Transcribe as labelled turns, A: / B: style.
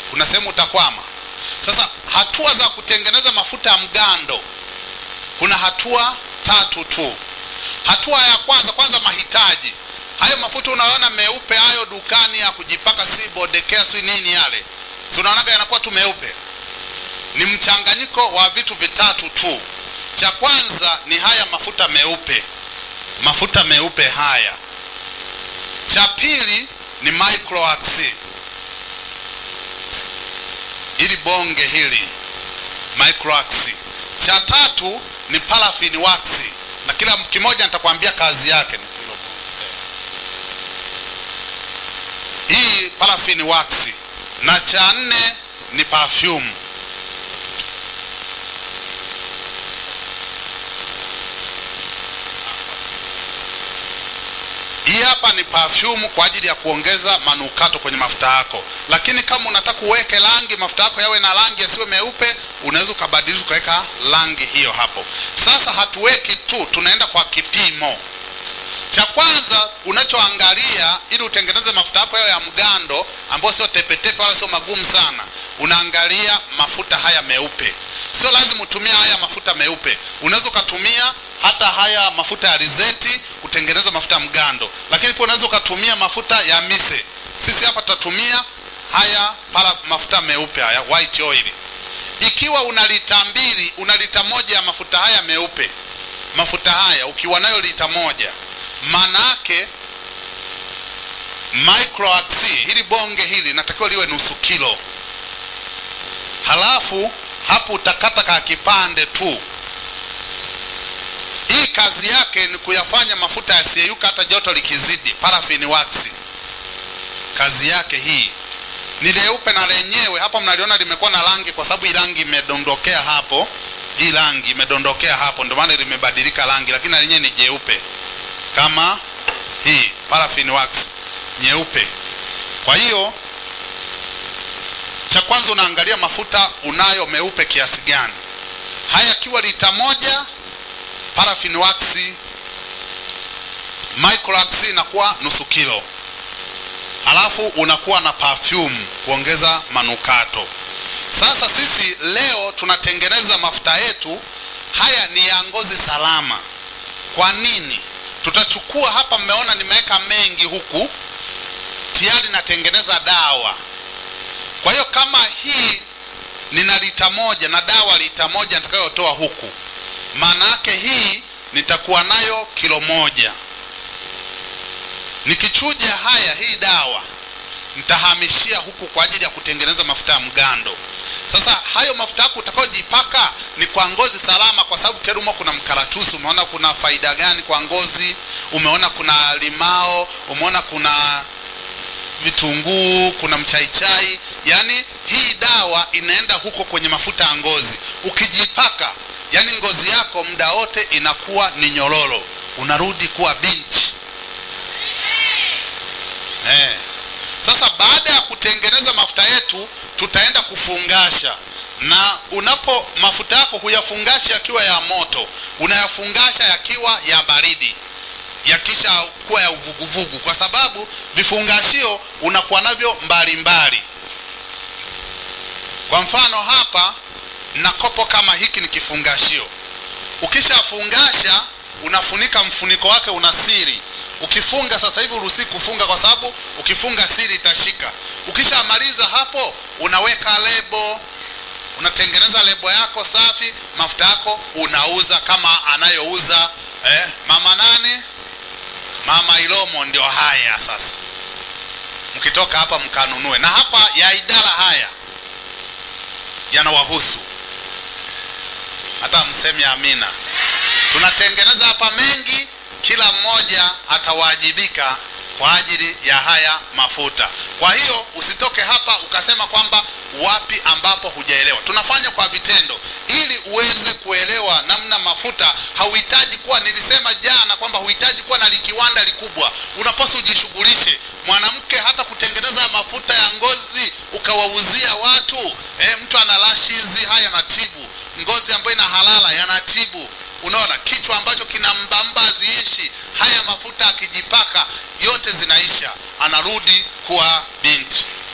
A: kuna sehemu utakwama. Sasa hatua za kutengeneza mafuta ya mgando, kuna hatua 3 tu. Hatua ya kwanza mahitaji. Hayo mafuta unaona meupe hayo dukani ya kujipaka, si bodekea si nini yale, si unaonaga yanakuwa tu meupe? Ni mchanganyiko wa vitu vitatu tu. Cha kwanza ni haya mafuta meupe, mafuta meupe haya. Cha pili ni microwax, ili bonge hili microwax. Cha tatu ni paraffin wax, na kila kimoja nitakwambia kazi yake. Hii paraffin wax. Na cha 4 ni perfume. Hii hapa ni perfume kwa ajili ya kuongeza manukato kwenye mafuta yako. Lakini kama unataka uweke rangi mafuta yako yawe na rangi yasiwe meupe, unaweza kubadilisha kuweka rangi hiyo hapo. Sasa hatuweki tu, tunaenda kwa kipimo. Cha kwanza unachoangalia ili utengeneze mafuta yako yawe ya mgando ambayo sio tepetepe wala sio magumu sana, unaangalia mafuta haya meupe. Sio lazima utumie haya mafuta meupe. Unaweza kutumia hata haya mafuta ya alizeti kutengeneza mafuta ya mgando, lakini pia unaweza kutumia mafuta ya mise. Sisi hapa tutatumia haya mafuta meupe haya, white oil. Ikiwa una lita 2, una lita 1 ya mafuta haya meupe, mafuta haya ukiwa nayo lita 1, maana yake microwax hili bonge hili natakiwa liwe nusu kilo. Halafu hapo utakata ka kipande tu. Hii kazi yake ni kuyafanya mafuta yasiyeyuka hata joto likizidi, paraffin wax. Kazi yake hii ni leupe, na lenyewe hapa mnaliona limekuwa na rangi kwa sababu hii rangi imedondokea hapo. Hii rangi imedondokea hapo ndio maana limebadilika rangi, lakini lenyewe ni jeupe kama hii paraffin wax nyeupe. Kwa hiyo cha kwanza unaangalia mafuta unayo meupe kiasi gani. Haya kiwa lita 1, paraffin wax microwax inakuwa nusu kilo. Halafu unakuwa na perfume kuongeza manukato. Sasa sisi leo tunatengeneza mafuta yetu haya ni ya ngozi salama. Kwa nini? Tutachukua hapa, mmeona nimeweka mengi huku, tayari natengeneza dawa. Kwa hiyo kama hii nina lita 1 na dawa lita 1 nitakayotoa huku, maana yake hii nitakuwa nayo kilo 1. Nikichuja haya hii dawa nitahamishia huku kwa ajili ya kutengeneza mafuta ya mgando. Sasa hayo mafuta yako utakayojipaka ni kwa ngozi salama, kwa sababu tayari kuna mkaratusi. Umeona kuna faida gani kwa ngozi, umeona kuna limao, umeona kuna vitunguu, kuna mchaichai. Yani hii dawa inaenda huko kwenye mafuta ya ngozi. Ukijipaka, yani ngozi yako muda wote inakuwa ni nyororo, unarudi kuwa binti. Sasa baada ya kutengeneza mafuta yetu tutaenda kufungasha. Na unapo mafuta yako huyafungasha yakiwa ya moto, unayafungasha yakiwa ya baridi, yakisha kuwa ya uvuguvugu, kwa sababu vifungashio unakuwa navyo mbalimbali. Kwa mfano hapa na kopo kama hiki ni kifungashio. Ukishafungasha unafunika, mfuniko wake una siri. Ukifunga sasa hivi uruhusi kufunga, kwa sababu ukifunga siri itashika. Ukishamaliza hapo unaweka lebo, unatengeneza lebo yako safi. Mafuta yako unauza kama anayouza mama nani, Mama Ilomo. Ndio haya sasa, mkitoka hapa mkanunue. Na hapa ya idara haya yanawahusu, hata mseme amina. Tunatengeneza hapa mengi, kila mmoja atawajibika kwa ajili ya haya mafuta. Kwa hiyo usitoke hapa ukasema kwamba wapi ambapo hujaelewa. Tunafanya kwa vitendo ili uweze kuelewa namna mafuta. Hauhitaji kuwa, nilisema jana kwamba huhitaji kuwa na kiwanda likubwa. Unapaswa ujishughulishe. Mwanamke hata kutengeneza mafuta ya ngozi ukawauzia watu. Mtu ana lashes, haya yanatibu. Ngozi ambayo ina halala yanatibu. Unaona, kichwa ambacho kina mbamba ziishi, haya mafuta akijipaka yote zinaisha, anarudi kuwa binti.